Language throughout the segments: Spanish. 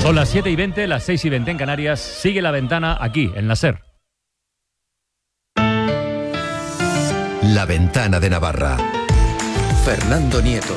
Son las 7:20, las 6:20 en Canarias. Sigue La Ventana aquí, en la SER. La Ventana de Navarra. Fernando Nieto.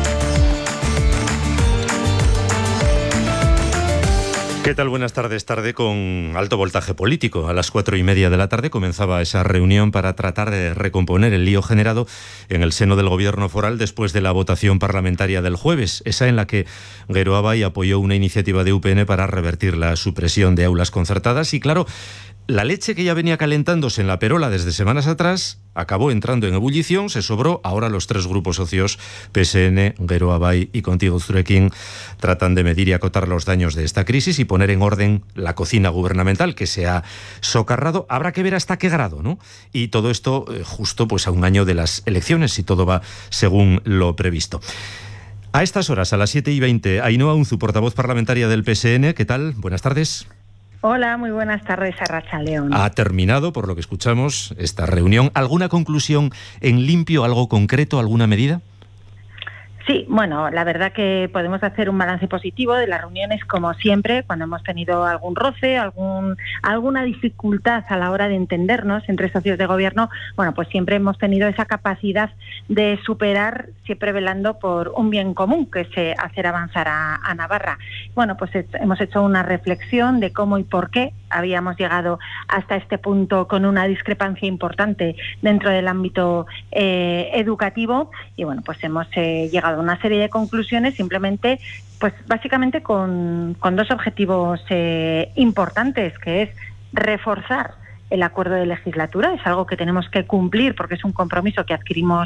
¿Qué tal? Buenas tardes. Tarde con alto voltaje político. A las 4:30 de la tarde comenzaba esa reunión para tratar de recomponer el lío generado en el seno del gobierno foral después de la votación parlamentaria del jueves, esa en la que Guero Abay apoyó una iniciativa de UPN para revertir la supresión de aulas concertadas y, claro, la leche que ya venía calentándose en la perola desde semanas atrás acabó entrando en ebullición, se sobró. Ahora los tres grupos socios, PSN, Guero Abay y Contigo Zurekin, tratan de medir y acotar los daños de esta crisis y poner en orden la cocina gubernamental que se ha socarrado. Habrá que ver hasta qué grado, ¿no? Y todo esto justo pues a un año de las elecciones, si todo va según lo previsto. A estas horas, a las 7:20, Ainhoa Unzu, portavoz parlamentaria del PSN. ¿Qué tal? Buenas tardes. Hola, muy buenas tardes, Arratsaldeon. Ha terminado, por lo que escuchamos, esta reunión. ¿Alguna conclusión en limpio, algo concreto, alguna medida? Sí, bueno, la verdad que podemos hacer un balance positivo de las reuniones, como siempre, cuando hemos tenido algún roce, alguna dificultad a la hora de entendernos entre socios de gobierno. Bueno, pues siempre hemos tenido esa capacidad de superar, siempre velando por un bien común, que es hacer avanzar a Navarra. Bueno, pues hemos hecho una reflexión de cómo y por qué habíamos llegado hasta este punto con una discrepancia importante dentro del ámbito educativo y bueno, pues hemos llegado a una serie de conclusiones simplemente, pues básicamente con dos objetivos importantes, que es reforzar el acuerdo de legislatura. Es algo que tenemos que cumplir porque es un compromiso que adquirimos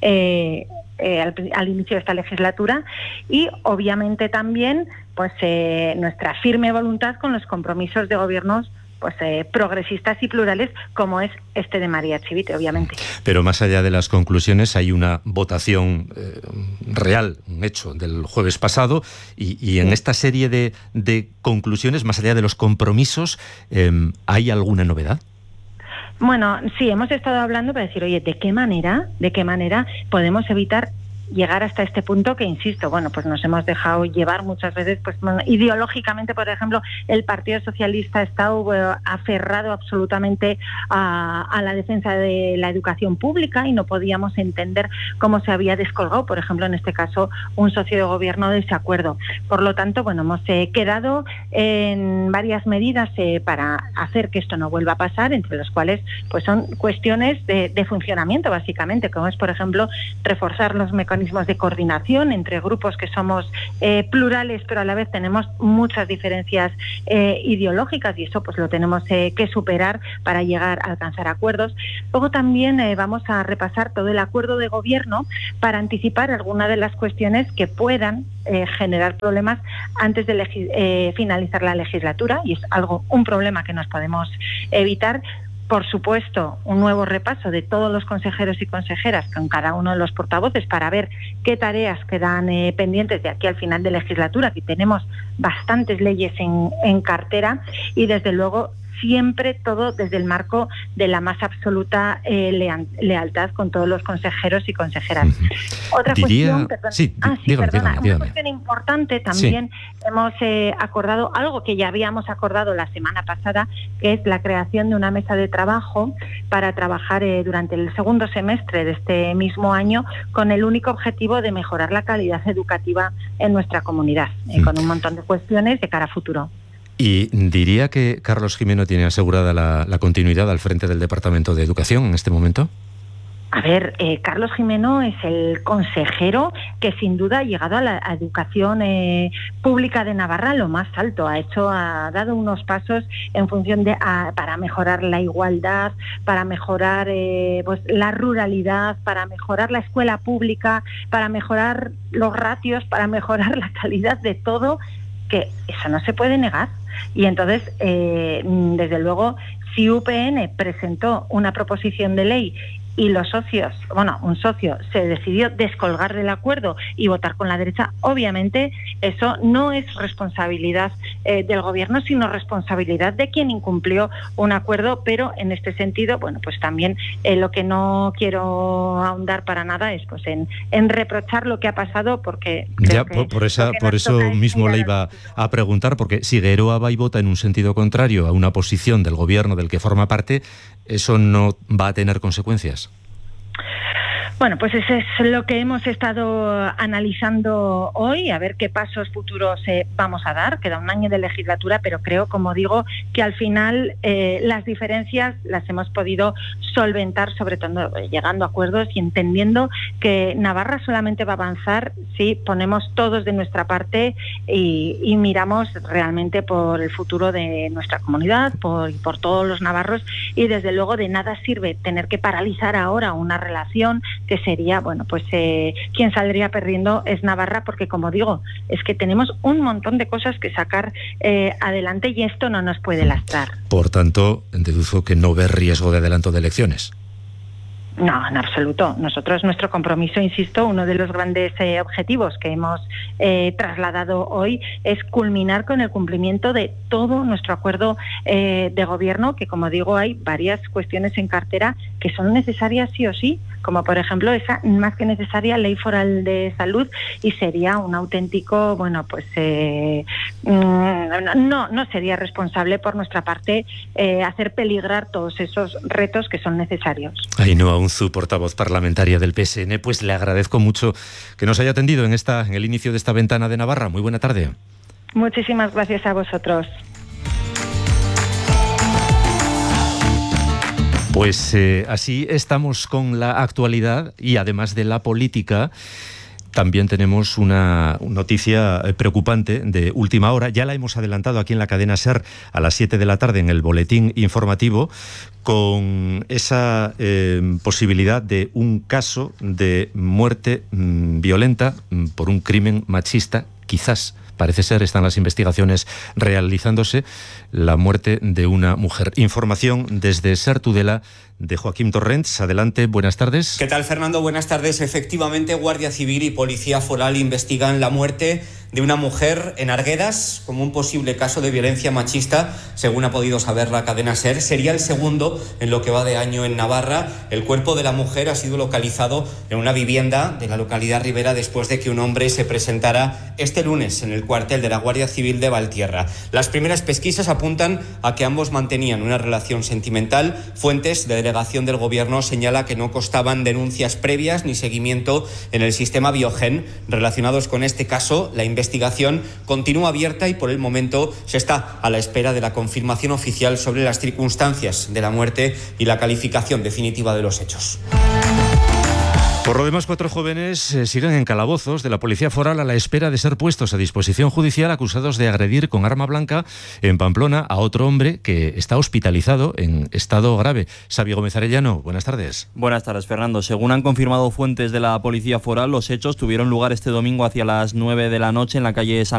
al inicio de esta legislatura y obviamente también pues nuestra firme voluntad con los compromisos de gobiernos pues progresistas y plurales, como es este de María Chivite, obviamente. Pero más allá de las conclusiones hay una votación real, un hecho del jueves pasado, y en esta serie de conclusiones, más allá de los compromisos, ¿hay alguna novedad? Bueno, sí, hemos estado hablando para decir, oye, ¿de qué manera podemos evitar llegar hasta este punto que, insisto, bueno, pues nos hemos dejado llevar muchas veces, pues ideológicamente, por ejemplo, el Partido Socialista está aferrado absolutamente a la defensa de la educación pública y no podíamos entender cómo se había descolgado, por ejemplo, en este caso, un socio de gobierno de ese acuerdo. Por lo tanto, bueno, hemos quedado en varias medidas para hacer que esto no vuelva a pasar, entre las cuales pues son cuestiones de funcionamiento, básicamente, como es, por ejemplo, reforzar los mecanismos de coordinación entre grupos que somos plurales, pero a la vez tenemos muchas diferencias ideológicas y eso pues lo tenemos que superar para llegar a alcanzar acuerdos. Luego también vamos a repasar todo el acuerdo de gobierno para anticipar algunas de las cuestiones que puedan generar problemas antes de finalizar la legislatura y es un problema que nos podemos evitar. Por supuesto, un nuevo repaso de todos los consejeros y consejeras con cada uno de los portavoces para ver qué tareas quedan pendientes de aquí al final de legislatura, que tenemos bastantes leyes en cartera y desde luego siempre todo desde el marco de la más absoluta lealtad con todos los consejeros y consejeras. Otra cuestión, una cuestión importante también, hemos acordado algo que ya habíamos acordado la semana pasada, que es la creación de una mesa de trabajo para trabajar durante el segundo semestre de este mismo año con el único objetivo de mejorar la calidad educativa en nuestra comunidad, con un montón de cuestiones de cara a futuro. Y diría que Carlos Gimeno tiene asegurada la continuidad al frente del Departamento de Educación en este momento. A ver, Carlos Gimeno es el consejero que sin duda ha llegado a la educación pública de Navarra a lo más alto. Ha dado unos pasos en función para mejorar la igualdad, para mejorar pues la ruralidad, para mejorar la escuela pública, para mejorar los ratios, para mejorar la calidad de todo, que eso no se puede negar. Y entonces, desde luego, si UPN presentó una proposición de ley y los socios, un socio se decidió descolgar del acuerdo y votar con la derecha, obviamente eso no es responsabilidad del gobierno, sino responsabilidad de quien incumplió un acuerdo, pero en este sentido, pues también lo que no quiero ahondar para nada es pues en reprochar lo que ha pasado, porque ya por eso mismo le iba a preguntar, porque si Geroa va y vota en un sentido contrario a una posición del gobierno del que forma parte, ¿eso no va a tener consecuencias? Bueno, pues eso es lo que hemos estado analizando hoy, a ver qué pasos futuros vamos a dar. Queda un año de legislatura, pero creo, como digo, que al final las diferencias las hemos podido solventar, sobre todo llegando a acuerdos y entendiendo que Navarra solamente va a avanzar si ponemos todos de nuestra parte y miramos realmente por el futuro de nuestra comunidad, por todos los navarros, y desde luego de nada sirve tener que paralizar ahora una relación que sería, quien saldría perdiendo es Navarra, porque como digo, es que tenemos un montón de cosas que sacar adelante y esto no nos puede lastrar. Por tanto, deduzco que no ve riesgo de adelanto de elecciones. No, en absoluto. Nosotros, nuestro compromiso, insisto, uno de los grandes objetivos que hemos trasladado hoy es culminar con el cumplimiento de todo nuestro acuerdo de gobierno, que como digo, hay varias cuestiones en cartera que son necesarias sí o sí, como por ejemplo esa más que necesaria ley foral de salud, y sería un auténtico, no sería responsable por nuestra parte hacer peligrar todos esos retos que son necesarios. Ainhoa Unzu, portavoz parlamentaria del PSN, pues le agradezco mucho que nos haya atendido en el inicio de esta ventana de Navarra. Muy buena tarde. Muchísimas gracias a vosotros. Pues así estamos con la actualidad, y además de la política, también tenemos una noticia preocupante de última hora. Ya la hemos adelantado aquí en la cadena SER a las 7 de la tarde en el boletín informativo, con esa posibilidad de un caso de muerte violenta por un crimen machista, quizás. Parece ser, están las investigaciones realizándose, la muerte de una mujer. Información desde SER Tudela de Joaquín Torrents. Adelante, buenas tardes. ¿Qué tal, Fernando? Buenas tardes. Efectivamente, Guardia Civil y Policía Foral investigan la muerte de una mujer en Arguedas como un posible caso de violencia machista, según ha podido saber la cadena SER. Sería el segundo en lo que va de año en Navarra. El cuerpo de la mujer ha sido localizado en una vivienda de la localidad Ribera después de que un hombre se presentara este lunes en el cuartel de la Guardia Civil de Valtierra. Las primeras pesquisas apuntan a que ambos mantenían una relación sentimental. Fuentes de delegación del Gobierno señala que no constaban denuncias previas ni seguimiento en el sistema Biogen relacionados con este caso. La investigación continúa abierta y por el momento se está a la espera de la confirmación oficial sobre las circunstancias de la muerte y la calificación definitiva de los hechos. Por lo demás, 4 jóvenes siguen en calabozos de la Policía Foral a la espera de ser puestos a disposición judicial, acusados de agredir con arma blanca en Pamplona a otro hombre que está hospitalizado en estado grave. Xavi Gómez Arellano, buenas tardes. Buenas tardes, Fernando. Según han confirmado fuentes de la Policía Foral, los hechos tuvieron lugar este domingo hacia las 9 de la noche en la calle San